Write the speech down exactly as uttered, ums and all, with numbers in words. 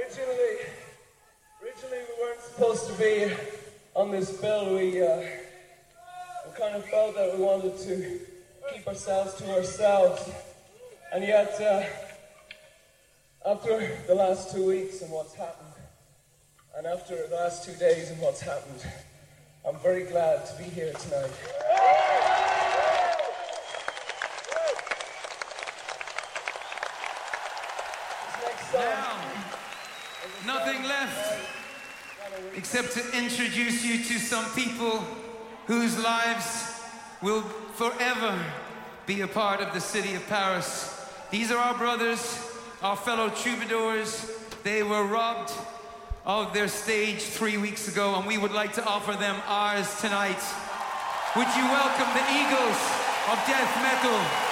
Originally, originally we weren't supposed to be on this bill. We, uh, we kind of felt that we wanted to keep ourselves to ourselves. And yet, uh, after the last two weeks and what's happened, and after the last two days and what's happened, I'm very glad to be here tonight. Now, nothing left except to introduce you to some people whose lives will forever be a part of the city of Paris. These are our brothers, our fellow troubadours. They were robbed of their stage three weeks ago, and we would like to offer them ours tonight. Would you welcome the Eagles of Death Metal?